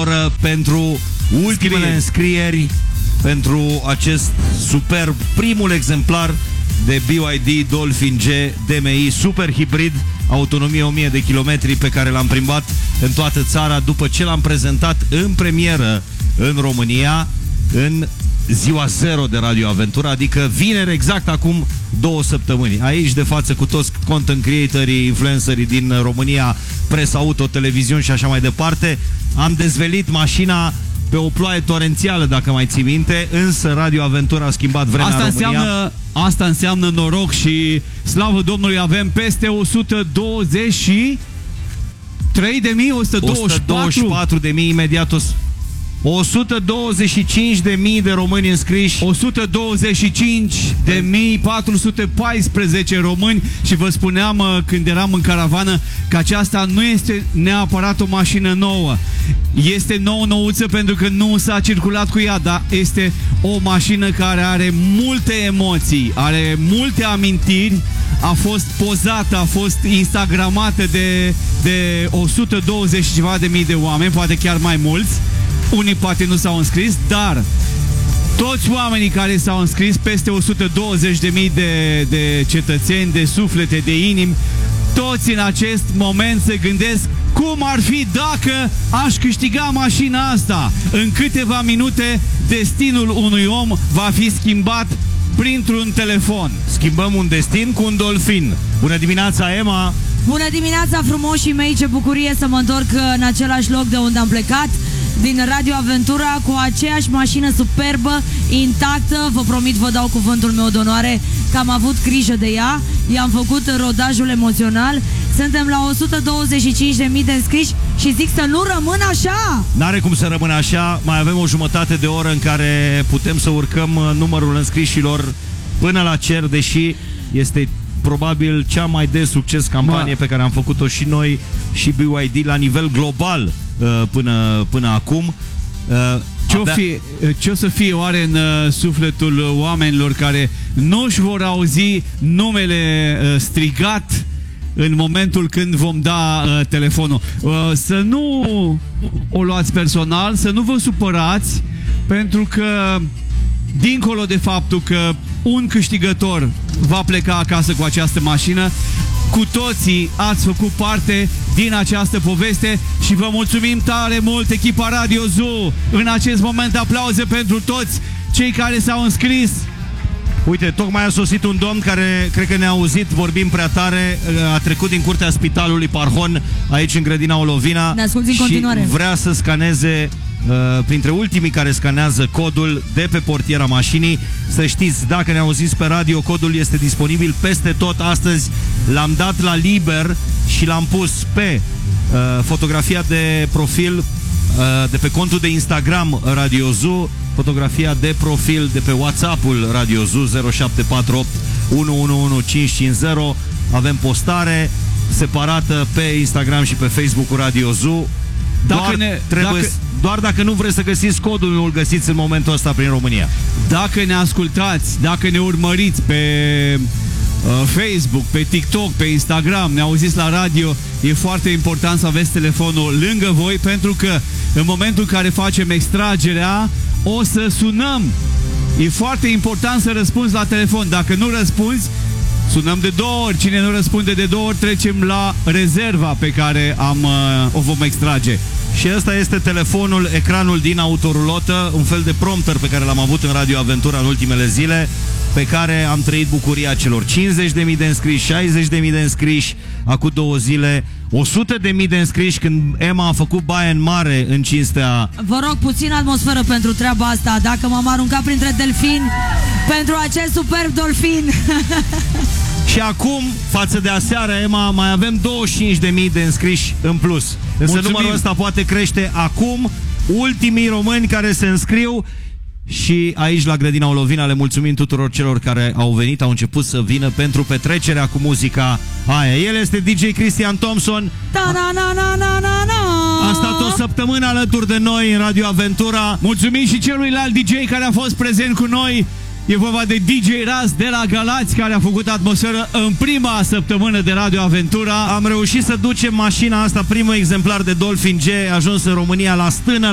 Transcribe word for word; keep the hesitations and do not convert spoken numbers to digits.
oră pentru ultimele înscrieri pentru acest superb primul exemplar de B Y D Dolphin G D M I super hibrid, autonomie o mie de kilometri, pe care l-am plimbat în toată țara după ce l-am prezentat în premieră în România în ziua zero de Radio Aventura, adică vineri, exact acum două săptămâni. Aici de față cu toți content creatorii, influencerii din România, presă auto, televiziuni și așa mai departe, am dezvelit mașina pe o ploaie torențială, dacă mai ții minte, însă Radio Aventura a schimbat vremea asta în România. Înseamnă, asta înseamnă noroc și slavă Domnului, avem peste o sută douăzeci și trei de mii, o sută douăzeci și patru de mii, imediat o o sută douăzeci și cinci de mii de români înscriși, o sută douăzeci și cinci de mii patru sute paisprezece români. Și vă spuneam când eram în caravană că aceasta nu este neapărat o mașină nouă. Este nouă-nouță pentru că nu s-a circulat cu ea, dar este o mașină care are multe emoții, are multe amintiri, a fost pozată, a fost instagramată de, de o sută douăzeci și ceva de mii de oameni, poate chiar mai mulți. Unii poate nu s-au înscris, dar toți oamenii care s-au înscris, peste o sută douăzeci de mii de, de cetățeni, de suflete, de inimi, toți în acest moment se gândesc cum ar fi dacă aș câștiga mașina asta. În câteva minute destinul unui om va fi schimbat printr-un telefon. Schimbăm un destin cu un dolfin. Bună dimineața, Emma! Bună dimineața, frumoșii mei! Ce bucurie să mă întorc în același loc de unde am plecat, din Radio Aventura, cu aceeași mașină superbă, intactă. Vă promit, vă dau cuvântul meu de onoare că am avut grijă de ea. I-am făcut rodajul emoțional. Suntem la o sută douăzeci și cinci de mii de înscriși și zic să nu rămână așa. N-are cum să rămână așa. Mai avem o jumătate de oră în care putem să urcăm numărul înscrișilor până la cer, deși este probabil cea mai de succes campanie Ma. pe care am făcut-o și noi și B Y D la nivel global până, până acum. Ce o, fi, ce o să fie oare în uh, sufletul oamenilor care nu își vor auzi numele uh, strigat în momentul când vom da uh, telefonul? Uh, să nu o luați personal, să nu vă supărați, pentru că dincolo de faptul că un câștigător va pleca acasă cu această mașină, cu toții ați făcut parte din această poveste și vă mulțumim tare mult, echipa Radio Zoo. În acest moment aplauze pentru toți cei care s-au înscris. Uite, tocmai a sosit un domn care cred că ne-a auzit, vorbim prea tare, a trecut din curtea spitalului Parhon, aici în grădina Olovina, ne asculți în continuare. Și vrea să scaneze, uh, printre ultimii care scanează, codul de pe portiera mașinii. Să știți, dacă ne auziți pe radio, codul este disponibil peste tot astăzi. L-am dat la liber și l-am pus pe uh, fotografia de profil uh, de pe contul de Instagram Radio Zoo, fotografia de profil de pe WhatsApp-ul Radio Zoo zero șapte patru opt unu unu unu cinci cinci zero. Avem postare separată pe Instagram și pe Facebook-ul Radio Zoo. Doar, dacă ne, trebuie, dacă, doar dacă nu vreți să găsiți codul, nu îl găsiți în momentul ăsta prin România. Dacă ne ascultați, dacă ne urmăriți pe uh, Facebook, pe TikTok, pe Instagram, ne auziți la radio, e foarte important să aveți telefonul lângă voi, pentru că în momentul în care facem extragerea o să sunăm. E foarte important să răspunzi la telefon. Dacă nu răspunzi, sunăm de două ori. Cine nu răspunde de două ori, trecem la rezerva pe care am, uh, o vom extrage. Și ăsta este telefonul, ecranul din autorulotă, un fel de prompter pe care l-am avut în Radio Aventura în ultimele zile, pe care am trăit bucuria celor cincizeci de mii de înscriși, șaizeci de mii de înscriși, acum două zile, o sută de mii de înscriși când Emma a făcut baie în mare în cinstea... Vă rog, puțin atmosferă pentru treaba asta, dacă m-am aruncat printre delfini, pentru acest superb dolfin. Și acum, față de aseară, Emma, mai avem douăzeci și cinci de mii de înscriși în plus. Însă Mulțumim. Numărul ăsta poate crește acum. Ultimii români care se înscriu. Și aici la grădina Olovina le mulțumim tuturor celor care au venit, au început să vină pentru petrecerea cu muzica aia. El este D J Cristian Thompson. A stat o săptămână alături de noi în Radio Aventura. Mulțumim și celuilalt D J care a fost prezent cu noi. E vorba de D J Raz de la Galați, care a făcut atmosferă în prima săptămână de Radio Aventura. Am reușit să ducem mașina asta, primul exemplar de Dolphin G, ajuns în România la stână.